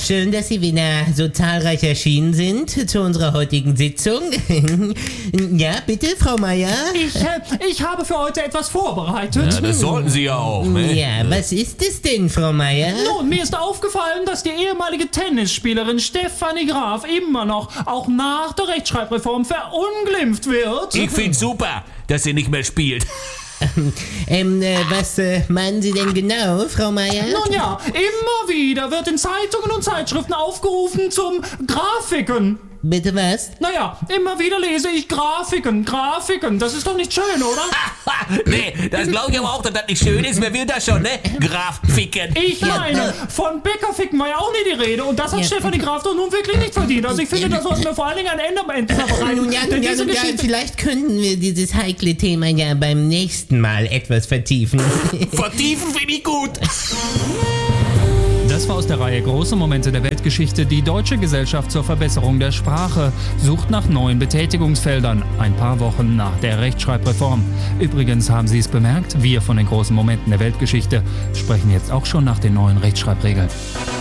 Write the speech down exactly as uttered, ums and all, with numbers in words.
schön, dass Sie wieder so zahlreich erschienen sind zu unserer heutigen Sitzung. Ja, bitte, Frau Meier. Ich, äh, ich habe für heute etwas vorbereitet. Ja, das sollten Sie ja auch, ne? Ja, was ist es denn, Frau Meier? Nun, mir ist aufgefallen, dass die ehemalige Tennisspielerin Stefanie Graf immer noch, auch nach der Rechtschreibreform, verunglimpft wird. Ich find's super, dass sie nicht mehr spielt. ähm, äh, was äh, meinen Sie denn genau, Frau Meier? Nun ja, immer wieder wird in Zeitungen und Zeitschriften aufgerufen zum Grafiken. Bitte was? Naja, immer wieder lese ich Grafiken, Grafiken. Das ist doch nicht schön, oder? Nee, das glaube ich aber auch, dass das nicht schön ist. Wer will das schon, ne? Grafiken. Ich meine, von Bäckerficken war ja auch nie die Rede. Und das hat Ja. Stefanie Graf doch nun wirklich nicht verdient. Also ich finde, da sollten wir vor allen Dingen ein Ende am Ende verbreiten. Nun ja, nun Denn ja, diese nun ja, Geschichte... vielleicht könnten wir dieses heikle Thema ja beim nächsten Mal etwas vertiefen. Vertiefen finde ich gut. Das war aus der Reihe Große Momente der Weltgeschichte. Die Deutsche Gesellschaft zur Verbesserung der Sprache sucht nach neuen Betätigungsfeldern, ein paar Wochen nach der Rechtschreibreform. Übrigens haben Sie es bemerkt, wir von den großen Momenten der Weltgeschichte sprechen jetzt auch schon nach den neuen Rechtschreibregeln.